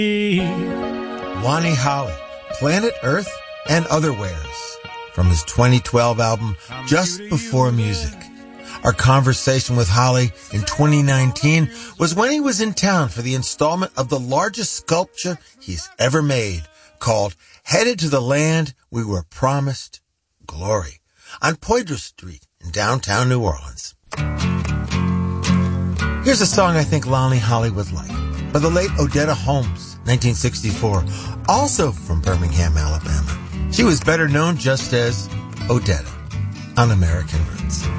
Lonnie Holly, Planet Earth and Otherwares, from his 2012 album, Just Before Music. Our conversation with Holly in 2019 was when he was in town for the installment of the largest sculpture he's ever made, called Headed to the Land We Were Promised, Glory, on Poydras Street in downtown New Orleans. Here's a song I think Lonnie Holly would like, by the late Odetta Holmes, 1964, also from Birmingham, Alabama. She was better known just as Odetta on American Roots.